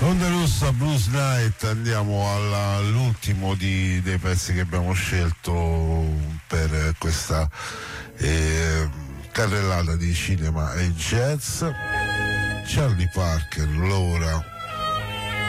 Onda Rossa Blues Night, andiamo all'ultimo dei pezzi che abbiamo scelto per questa carrellata di cinema e jazz. Charlie Parker, Laura